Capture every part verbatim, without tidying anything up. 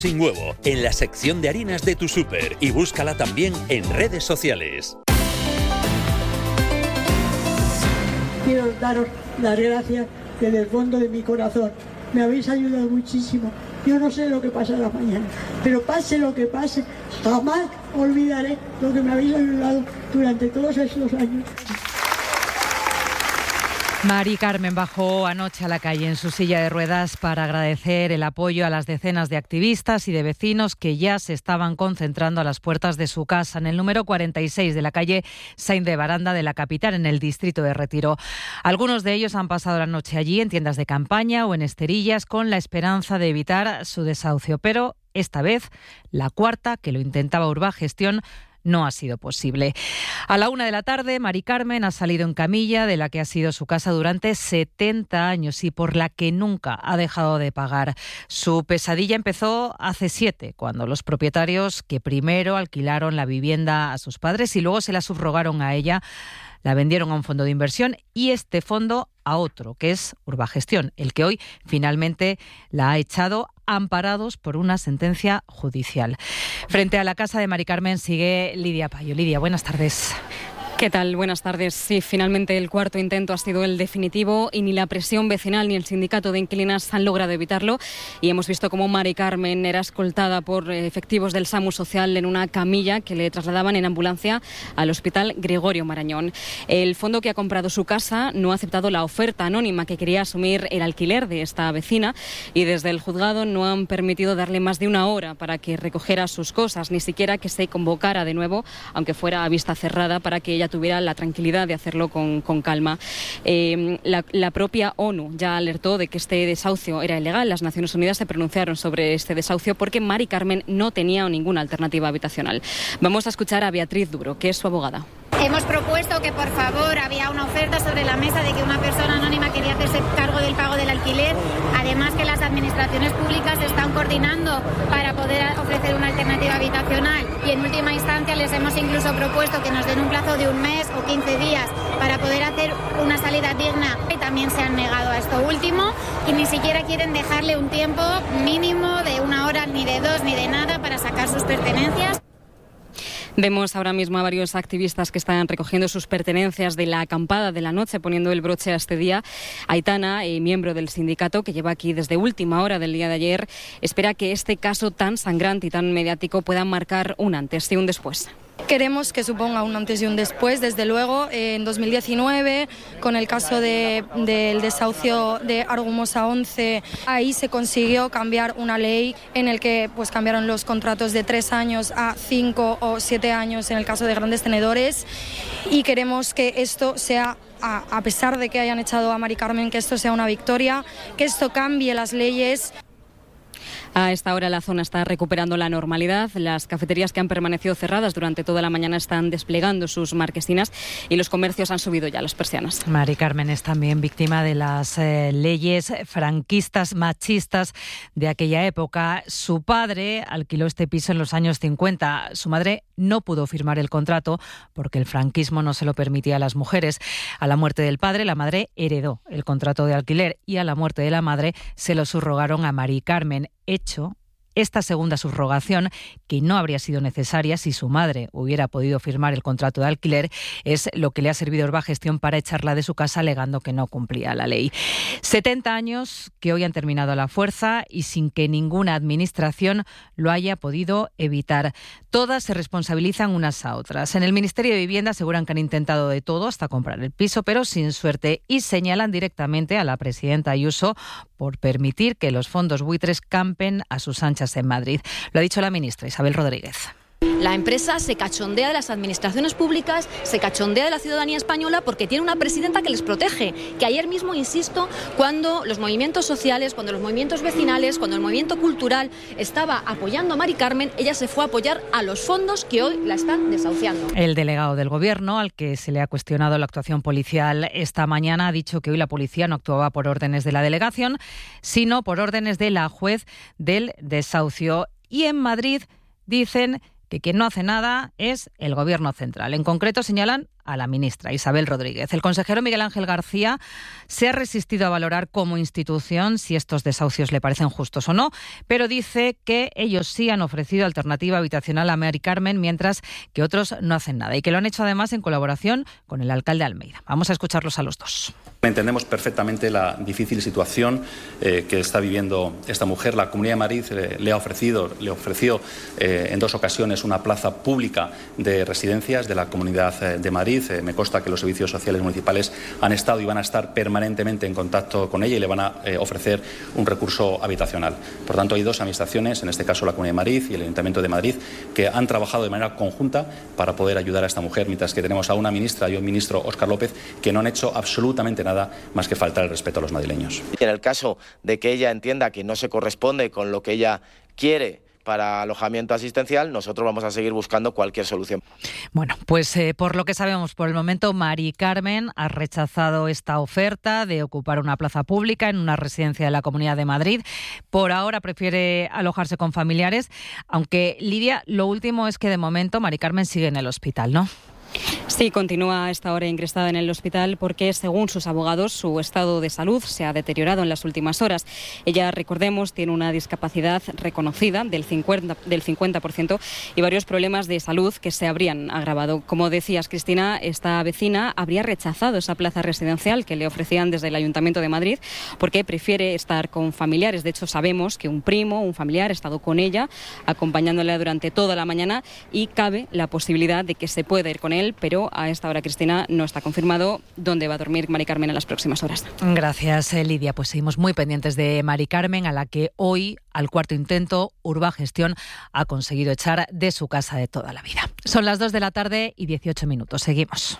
Sin huevo, en la sección de harinas de tu súper y búscala también en redes sociales. Quiero daros las gracias desde el fondo de mi corazón. Me habéis ayudado muchísimo. Yo no sé lo que pasará mañana, pero pase lo que pase, jamás olvidaré lo que me habéis ayudado durante todos estos años. Mari Carmen bajó anoche a la calle en su silla de ruedas para agradecer el apoyo a las decenas de activistas y de vecinos que ya se estaban concentrando a las puertas de su casa en el número cuarenta y seis de la calle Sainz de Baranda de la capital, en el distrito de Retiro. Algunos de ellos han pasado la noche allí en tiendas de campaña o en esterillas con la esperanza de evitar su desahucio, pero esta vez, la cuarta que lo intentaba Urbagestión, no ha sido posible. A la una de la tarde, Mari Carmen ha salido en camilla de la que ha sido su casa durante setenta años y por la que nunca ha dejado de pagar. Su pesadilla empezó hace siete, cuando los propietarios que primero alquilaron la vivienda a sus padres y luego se la subrogaron a ella, la vendieron a un fondo de inversión y este fondo a otro, que es Urbagestión, el que hoy finalmente la ha echado, amparados por una sentencia judicial. Frente a la casa de Mari Carmen sigue Lidia Payo. Lidia, buenas tardes. ¿Qué tal? Buenas tardes. Sí, finalmente el cuarto intento ha sido el definitivo y ni la presión vecinal ni el sindicato de inquilinas han logrado evitarlo. Y hemos visto cómo Mari Carmen era escoltada por efectivos del SAMU Social en una camilla que le trasladaban en ambulancia al Hospital Gregorio Marañón. El fondo que ha comprado su casa no ha aceptado la oferta anónima que quería asumir el alquiler de esta vecina y desde el juzgado no han permitido darle más de una hora para que recogiera sus cosas, ni siquiera que se convocara de nuevo, aunque fuera a vista cerrada, para que ella tuviera la tranquilidad de hacerlo con, con calma. Eh, la, la propia ONU ya alertó de que este desahucio era ilegal. Las Naciones Unidas se pronunciaron sobre este desahucio porque Mari Carmen no tenía ninguna alternativa habitacional. Vamos a escuchar a Beatriz Duro, que es su abogada. Hemos propuesto que, por favor, había una oferta sobre la mesa de que una persona anónima quería hacerse cargo del pago del alquiler. Además, que las administraciones públicas se están coordinando para poder ofrecer una alternativa habitacional. Y en última instancia les hemos incluso propuesto que nos den un plazo de un mes o quince días para poder hacer una salida digna. Y también se han negado a esto último y ni siquiera quieren dejarle un tiempo mínimo de una hora, ni de dos, ni de nada para sacar sus pertenencias. Vemos ahora mismo a varios activistas que están recogiendo sus pertenencias de la acampada de la noche, poniendo el broche a este día. Aitana, eh, miembro del sindicato, que lleva aquí desde última hora del día de ayer, espera que este caso tan sangrante y tan mediático pueda marcar un antes y un después. Queremos que suponga un antes y un después, desde luego. Eh, en dos mil diecinueve, con el caso de, del desahucio de Argumosa once, ahí se consiguió cambiar una ley en el que pues cambiaron los contratos de tres años a cinco o siete años en el caso de grandes tenedores, y queremos que esto sea, a, a pesar de que hayan echado a Mari Carmen, que esto sea una victoria, que esto cambie las leyes. A esta hora la zona está recuperando la normalidad. Las cafeterías que han permanecido cerradas durante toda la mañana están desplegando sus marquesinas y los comercios han subido ya las persianas. Mari Carmen es también víctima de las eh, leyes franquistas, machistas de aquella época. Su padre alquiló este piso en los años cincuenta. Su madre no pudo firmar el contrato porque el franquismo no se lo permitía a las mujeres. A la muerte del padre, la madre heredó el contrato de alquiler y a la muerte de la madre se lo subrogaron a Mari Carmen. Hecho, esta segunda subrogación, que no habría sido necesaria si su madre hubiera podido firmar el contrato de alquiler, es lo que le ha servido a Urbagestión para echarla de su casa alegando que no cumplía la ley. setenta años que hoy han terminado a la fuerza y sin que ninguna administración lo haya podido evitar. Todas se responsabilizan unas a otras. En el Ministerio de Vivienda aseguran que han intentado de todo hasta comprar el piso, pero sin suerte, y señalan directamente a la presidenta Ayuso por permitir que los fondos buitres campen a sus anchas en Madrid. Lo ha dicho la ministra Isabel Rodríguez. La empresa se cachondea de las administraciones públicas, se cachondea de la ciudadanía española porque tiene una presidenta que les protege. Que ayer mismo, insisto, cuando los movimientos sociales, cuando los movimientos vecinales, cuando el movimiento cultural estaba apoyando a Mari Carmen, ella se fue a apoyar a los fondos que hoy la están desahuciando. El delegado del Gobierno, al que se le ha cuestionado la actuación policial esta mañana, ha dicho que hoy la policía no actuaba por órdenes de la delegación, sino por órdenes de la juez del desahucio. Y en Madrid dicen que quien no hace nada es el Gobierno central. En concreto señalan a la ministra Isabel Rodríguez. El consejero Miguel Ángel García se ha resistido a valorar como institución si estos desahucios le parecen justos o no, pero dice que ellos sí han ofrecido alternativa habitacional a Mari Carmen, mientras que otros no hacen nada, y que lo han hecho además en colaboración con el alcalde de Almeida. Vamos a escucharlos a los dos. Entendemos perfectamente la difícil situación eh, que está viviendo esta mujer. La Comunidad de Madrid eh, le ha ofrecido, le ofreció eh, en dos ocasiones una plaza pública de residencias de la Comunidad eh, de Madrid. Eh, me consta que los servicios sociales municipales han estado y van a estar permanentemente en contacto con ella y le van a eh, ofrecer un recurso habitacional. Por tanto, hay dos administraciones, en este caso la Comunidad de Madrid y el Ayuntamiento de Madrid, que han trabajado de manera conjunta para poder ayudar a esta mujer, mientras que tenemos a una ministra y un ministro, Óscar López, que no han hecho absolutamente nada Nada más que faltar el respeto a los madrileños. En el caso de que ella entienda que no se corresponde con lo que ella quiere para alojamiento asistencial, nosotros vamos a seguir buscando cualquier solución. Bueno, pues eh, por lo que sabemos por el momento, Mari Carmen ha rechazado esta oferta de ocupar una plaza pública en una residencia de la Comunidad de Madrid. Por ahora prefiere alojarse con familiares, aunque, Lidia, lo último es que de momento Mari Carmen sigue en el hospital, ¿no? Sí, continúa a esta hora ingresada en el hospital porque, según sus abogados, su estado de salud se ha deteriorado en las últimas horas. Ella, recordemos, tiene una discapacidad reconocida del cincuenta, del cincuenta por ciento y varios problemas de salud que se habrían agravado. Como decías, Cristina, esta vecina habría rechazado esa plaza residencial que le ofrecían desde el Ayuntamiento de Madrid porque prefiere estar con familiares. De hecho, sabemos que un primo, un familiar, ha estado con ella, acompañándola durante toda la mañana, y cabe la posibilidad de que se pueda ir con él, pero a esta hora, Cristina, no está confirmado dónde va a dormir Mari Carmen en las próximas horas. Gracias, Lidia. Pues seguimos muy pendientes de Mari Carmen, a la que hoy, al cuarto intento, Urbagestión ha conseguido echar de su casa de toda la vida. Son las dos de la tarde y dieciocho minutos. Seguimos.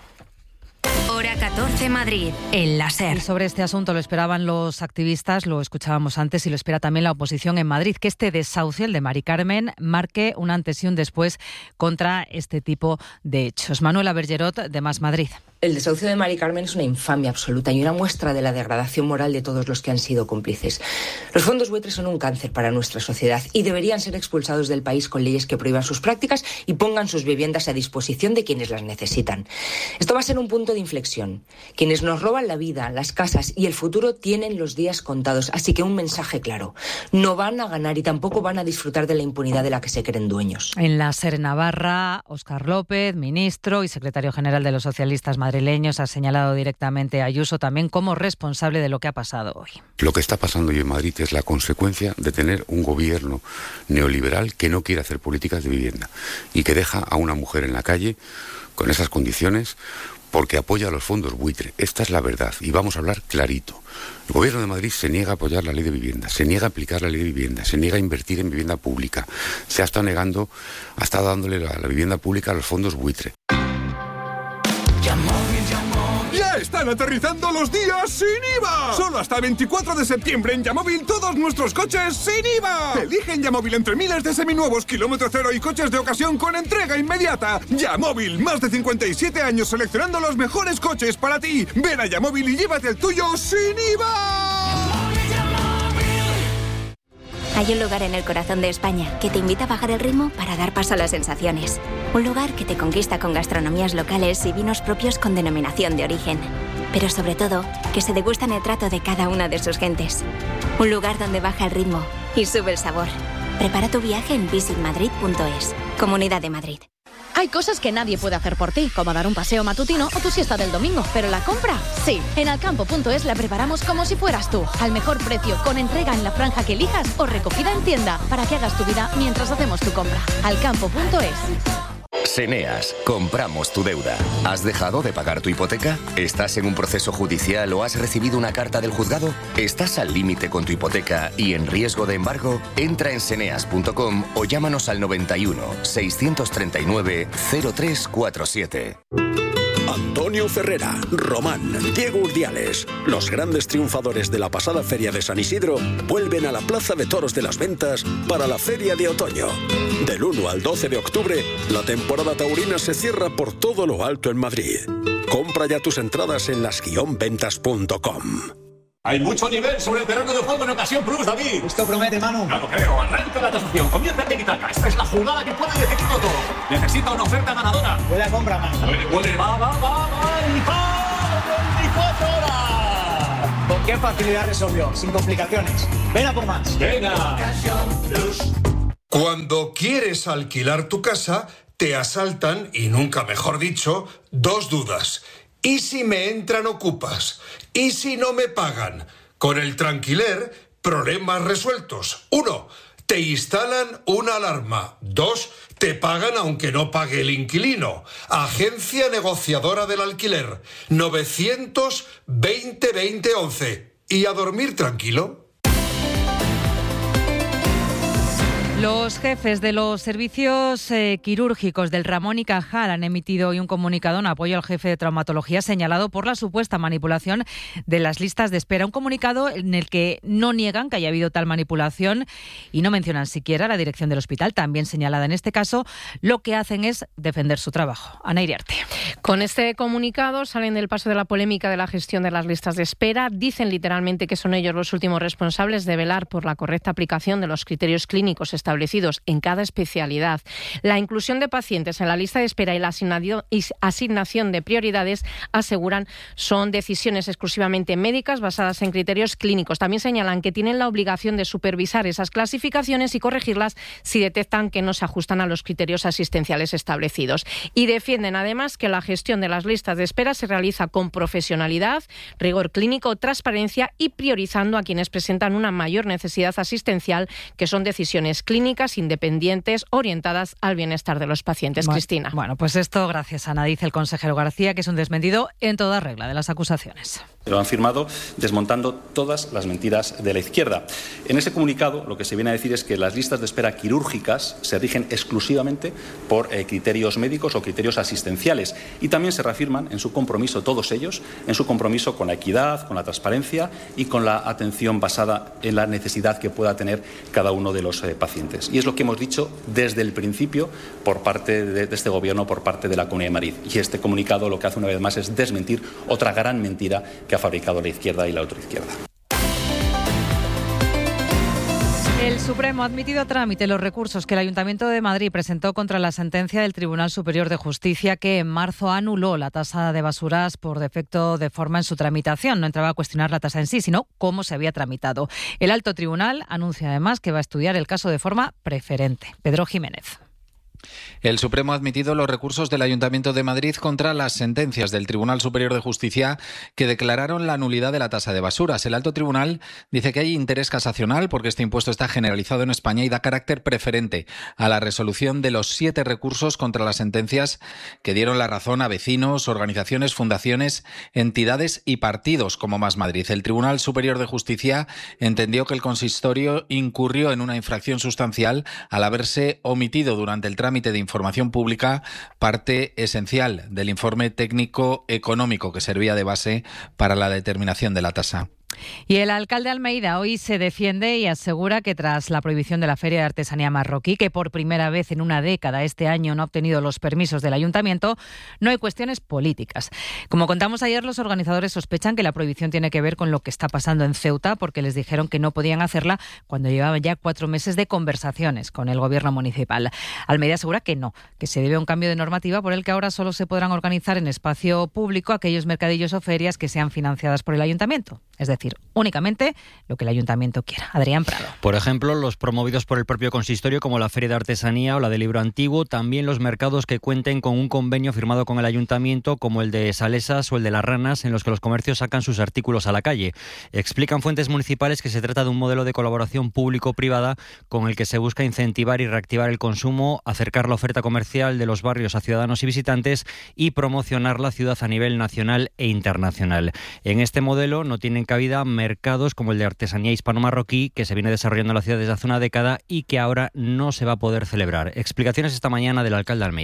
Hora catorce, Madrid, el láser. Y sobre este asunto lo esperaban los activistas, lo escuchábamos antes, y lo espera también la oposición en Madrid, que este desahucio, el de Mari Carmen, marque un antes y un después contra este tipo de hechos. Manuela Bergerot, de Más Madrid. El desahucio de Mari Carmen es una infamia absoluta y una muestra de la degradación moral de todos los que han sido cómplices. Los fondos buitres son un cáncer para nuestra sociedad y deberían ser expulsados del país con leyes que prohíban sus prácticas y pongan sus viviendas a disposición de quienes las necesitan. Esto va a ser un punto de inflexión. Quienes nos roban la vida, las casas y el futuro tienen los días contados, así que un mensaje claro. No van a ganar y tampoco van a disfrutar de la impunidad de la que se creen dueños. En la SER Navarra, Óscar López, ministro y secretario general de los socialistas madrileños, ha señalado directamente a Ayuso también como responsable de lo que ha pasado hoy. Lo que está pasando hoy en Madrid es la consecuencia de tener un gobierno neoliberal que no quiere hacer políticas de vivienda y que deja a una mujer en la calle con esas condiciones porque apoya a los fondos buitre. Esta es la verdad y vamos a hablar clarito. El Gobierno de Madrid se niega a apoyar la ley de vivienda, se niega a aplicar la ley de vivienda, se niega a invertir en vivienda pública, se ha estado negando, ha estado dándole la, la vivienda pública a los fondos buitre. ¡Ya están aterrizando los días sin I V A! Solo hasta el veinticuatro de septiembre en Yamóvil todos nuestros coches sin I V A. Elige en Yamóvil entre miles de seminuevos, kilómetro cero y coches de ocasión con entrega inmediata. Yamóvil, más de cincuenta y siete años seleccionando los mejores coches para ti. Ven a Yamóvil y llévate el tuyo sin I V A. Hay un lugar en el corazón de España que te invita a bajar el ritmo para dar paso a las sensaciones. Un lugar que te conquista con gastronomías locales y vinos propios con denominación de origen. Pero sobre todo, que se degusta en el trato de cada una de sus gentes. Un lugar donde baja el ritmo y sube el sabor. Prepara tu viaje en visit madrid punto es. Comunidad de Madrid. Hay cosas que nadie puede hacer por ti, como dar un paseo matutino o tu siesta del domingo, pero la compra, sí. En alcampo punto es la preparamos como si fueras tú, al mejor precio, con entrega en la franja que elijas o recogida en tienda, para que hagas tu vida mientras hacemos tu compra. alcampo punto es. Seneas, compramos tu deuda. ¿Has dejado de pagar tu hipoteca? ¿Estás en un proceso judicial o has recibido una carta del juzgado? ¿Estás al límite con tu hipoteca y en riesgo de embargo? Entra en seneas punto com o llámanos al noventa y uno, seiscientos treinta y nueve, cero tres cuarenta y siete. Antonio Ferrera, Román, Diego Urdiales, los grandes triunfadores de la pasada Feria de San Isidro, vuelven a la Plaza de Toros de las Ventas para la Feria de Otoño. Del uno al doce de octubre, la temporada taurina se cierra por todo lo alto en Madrid. Compra ya tus entradas en las guion ventas punto com. Hay mucho nivel sobre el terreno de juego en ocasión plus, David. Esto promete, Manu. Ya lo creo. Arranca la tasación. Comienza Tiki-Taka. Esta es la jugada que puede decidirlo todo. Necesita una oferta ganadora. Puede compra, Manu. Puede, puede. Va, va, va, va. Y va. veinticuatro horas. ¿Con qué facilidad resolvió? Sin complicaciones. Ven a por más. Venga. Cuando quieres alquilar tu casa, te asaltan, y nunca mejor dicho, dos dudas. ¿Y si me entran ocupas? ¿Y si no me pagan? Con el Tranquiler, problemas resueltos. Uno, te instalan una alarma. Dos, te pagan aunque no pague el inquilino. Agencia negociadora del alquiler. novecientos veinte veinte once. ¿Y a dormir tranquilo? Los jefes de los servicios eh, quirúrgicos del Ramón y Cajal han emitido hoy un comunicado en apoyo al jefe de traumatología señalado por la supuesta manipulación de las listas de espera. Un comunicado en el que no niegan que haya habido tal manipulación y no mencionan siquiera la dirección del hospital, también señalada en este caso. Lo que hacen es defender su trabajo. Ana Iriarte. Con este comunicado salen del paso de la polémica de la gestión de las listas de espera. Dicen literalmente que son ellos los últimos responsables de velar por la correcta aplicación de los criterios clínicos establecidos en cada especialidad. La inclusión de pacientes en la lista de espera y la asignación de prioridades, aseguran, son decisiones exclusivamente médicas basadas en criterios clínicos. También señalan que tienen la obligación de supervisar esas clasificaciones y corregirlas si detectan que no se ajustan a los criterios asistenciales establecidos. Y defienden además que la gestión de las listas de espera se realiza con profesionalidad, rigor clínico, transparencia y priorizando a quienes presentan una mayor necesidad asistencial, que son decisiones clínicas independientes orientadas al bienestar de los pacientes. Bueno, Cristina. Bueno, pues esto gracias a Ana, dice el consejero García, que es un desmentido en toda regla de las acusaciones. Lo han firmado desmontando todas las mentiras de la izquierda. En ese comunicado lo que se viene a decir es que las listas de espera quirúrgicas se rigen exclusivamente por eh, criterios médicos o criterios asistenciales, y también se reafirman en su compromiso, todos ellos, en su compromiso con la equidad, con la transparencia y con la atención basada en la necesidad que pueda tener cada uno de los eh, pacientes. Y es lo que hemos dicho desde el principio por parte de, de este Gobierno, por parte de la Comunidad de Madrid. Y este comunicado lo que hace una vez más es desmentir otra gran mentira que ha fabricado la izquierda y la ultraizquierda. El Supremo ha admitido a trámite los recursos que el Ayuntamiento de Madrid presentó contra la sentencia del Tribunal Superior de Justicia, que en marzo anuló la tasa de basuras por defecto de forma en su tramitación. No entraba a cuestionar la tasa en sí, sino cómo se había tramitado. El alto tribunal anuncia además que va a estudiar el caso de forma preferente. Pedro Jiménez. El Supremo ha admitido los recursos del Ayuntamiento de Madrid contra las sentencias del Tribunal Superior de Justicia que declararon la nulidad de la tasa de basuras. El alto tribunal dice que hay interés casacional porque este impuesto está generalizado en España y da carácter preferente a la resolución de los siete recursos contra las sentencias que dieron la razón a vecinos, organizaciones, fundaciones, entidades y partidos como Más Madrid. El Tribunal Superior de Justicia entendió que el consistorio incurrió en una infracción sustancial al haberse omitido durante el trámite de información pública parte esencial del informe técnico económico que servía de base para la determinación de la tasa. Y el alcalde de Almeida hoy se defiende y asegura que tras la prohibición de la Feria de Artesanía Marroquí, que por primera vez en una década este año no ha obtenido los permisos del ayuntamiento, no hay cuestiones políticas. Como contamos ayer, los organizadores sospechan que la prohibición tiene que ver con lo que está pasando en Ceuta, porque les dijeron que no podían hacerla cuando llevaban ya cuatro meses de conversaciones con el gobierno municipal. Almeida asegura que no, que se debe a un cambio de normativa por el que ahora solo se podrán organizar en espacio público aquellos mercadillos o ferias que sean financiadas por el ayuntamiento. Es decir, únicamente lo que el ayuntamiento quiera. Adrián Prado. Por ejemplo, los promovidos por el propio consistorio, como la Feria de Artesanía o la de Libro Antiguo, también los mercados que cuenten con un convenio firmado con el ayuntamiento, como el de Salesas o el de Las Ranas, en los que los comercios sacan sus artículos a la calle. Explican fuentes municipales que se trata de un modelo de colaboración público-privada con el que se busca incentivar y reactivar el consumo, acercar la oferta comercial de los barrios a ciudadanos y visitantes y promocionar la ciudad a nivel nacional e internacional. En este modelo no tienen cabida mercados como el de artesanía hispano-marroquí, que se viene desarrollando en la ciudad desde hace una década y que ahora no se va a poder celebrar. Explicaciones esta mañana del alcalde de Almeida.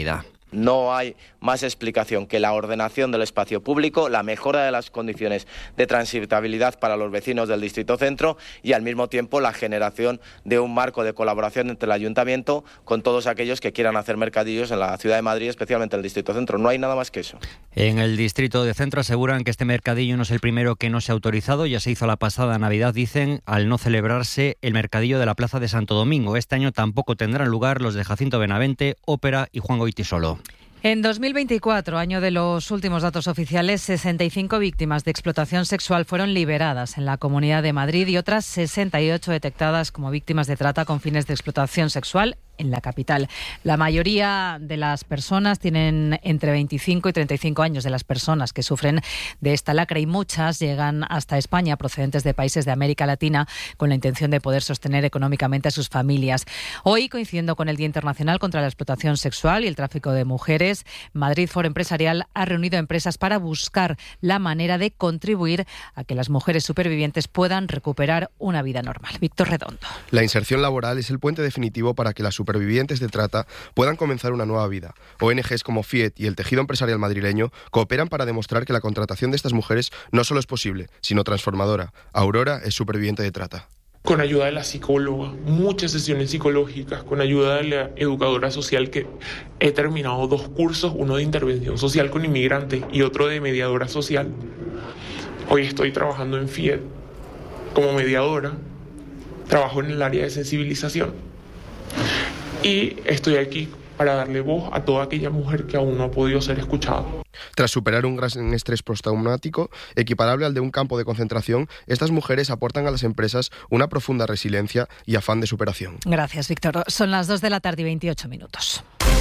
No hay más explicación que la ordenación del espacio público, la mejora de las condiciones de transitabilidad para los vecinos del Distrito Centro y al mismo tiempo la generación de un marco de colaboración entre el Ayuntamiento con todos aquellos que quieran hacer mercadillos en la Ciudad de Madrid, especialmente en el Distrito Centro. No hay nada más que eso. En el Distrito de Centro aseguran que este mercadillo no es el primero que no se ha autorizado. Ya se hizo la pasada Navidad, dicen, al no celebrarse el mercadillo de la Plaza de Santo Domingo. Este año tampoco tendrán lugar los de Jacinto Benavente, Ópera y Juan Goytisolo. En dos mil veinticuatro, año de los últimos datos oficiales, sesenta y cinco víctimas de explotación sexual fueron liberadas en la Comunidad de Madrid y otras sesenta y ocho detectadas como víctimas de trata con fines de explotación sexual en la capital. La mayoría de las personas tienen entre veinticinco y treinta y cinco años, de las personas que sufren de esta lacra, y muchas llegan hasta España procedentes de países de América Latina con la intención de poder sostener económicamente a sus familias. Hoy, coincidiendo con el Día Internacional contra la Explotación Sexual y el Tráfico de Mujeres, Madrid Foro Empresarial ha reunido a empresas para buscar la manera de contribuir a que las mujeres supervivientes puedan recuperar una vida normal. Víctor Redondo. La inserción laboral es el puente definitivo para que las supervivientes de trata puedan comenzar una nueva vida. O N Ges como Fiet y el tejido empresarial madrileño cooperan para demostrar que la contratación de estas mujeres no solo es posible, sino transformadora. Aurora es superviviente de trata. Con ayuda de la psicóloga, muchas sesiones psicológicas, con ayuda de la educadora social, que he terminado dos cursos, uno de intervención social con inmigrantes y otro de mediadora social. Hoy estoy trabajando en Fiet como mediadora, trabajo en el área de sensibilización. Y estoy aquí para darle voz a toda aquella mujer que aún no ha podido ser escuchada. Tras superar un gran estrés postraumático equiparable al de un campo de concentración, estas mujeres aportan a las empresas una profunda resiliencia y afán de superación. Gracias, Víctor. Son las dos de la tarde y veintiocho minutos.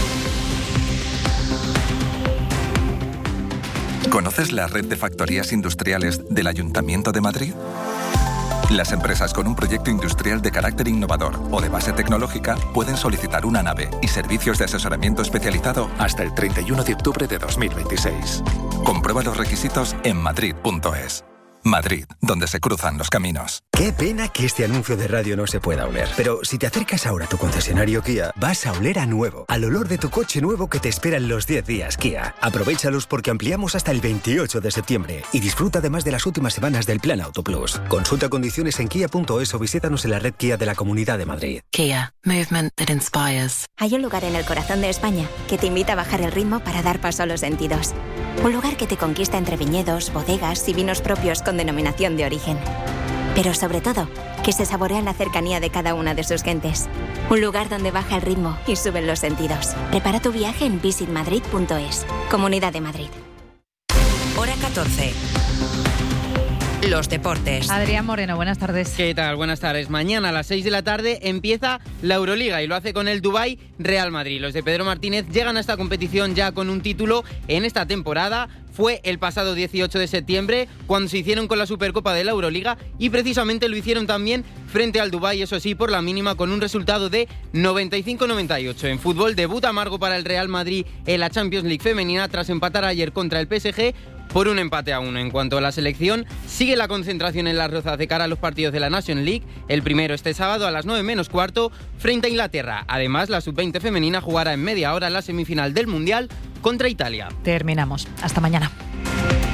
¿Conoces la red de factorías industriales del Ayuntamiento de Madrid? Las empresas con un proyecto industrial de carácter innovador o de base tecnológica pueden solicitar una nave y servicios de asesoramiento especializado hasta el treinta y uno de octubre de dos mil veintiséis. Comprueba los requisitos en madrid punto es. Madrid, donde se cruzan los caminos. Qué pena que este anuncio de radio no se pueda oler. Pero si te acercas ahora a tu concesionario Kia, vas a oler a nuevo. Al olor de tu coche nuevo que te espera en los diez días Kia. Aprovéchalos porque ampliamos hasta el veintiocho de septiembre. Y disfruta además de las últimas semanas del Plan Auto Plus. Consulta condiciones en kia punto es o visítanos en la red Kia de la Comunidad de Madrid. Kia. Movement that inspires. Hay un lugar en el corazón de España que te invita a bajar el ritmo para dar paso a los sentidos. Un lugar que te conquista entre viñedos, bodegas y vinos propios con denominación de origen. Pero sobre todo, que se saborea la cercanía de cada una de sus gentes. Un lugar donde baja el ritmo y suben los sentidos. Prepara tu viaje en visit madrid punto es. Comunidad de Madrid. Hora catorce. Los deportes. Adrián Moreno, buenas tardes. ¿Qué tal? Buenas tardes. Mañana a las seis de la tarde empieza la Euroliga y lo hace con el Dubái Real Madrid. Los de Pedro Martínez llegan a esta competición ya con un título en esta temporada. Fue el pasado dieciocho de septiembre cuando se hicieron con la Supercopa de la Euroliga y precisamente lo hicieron también frente al Dubái, eso sí, por la mínima, con un resultado de noventa y cinco a noventa y ocho. En fútbol, debut amargo para el Real Madrid en la Champions League femenina tras empatar ayer contra el P S G por un empate a uno. En cuanto a la selección, sigue la concentración en Las Rozas de cara a los partidos de la National League. El primero este sábado a las nueve menos cuarto frente a Inglaterra. Además, la sub veinte femenina jugará en media hora la semifinal del Mundial contra Italia. Terminamos. Hasta mañana.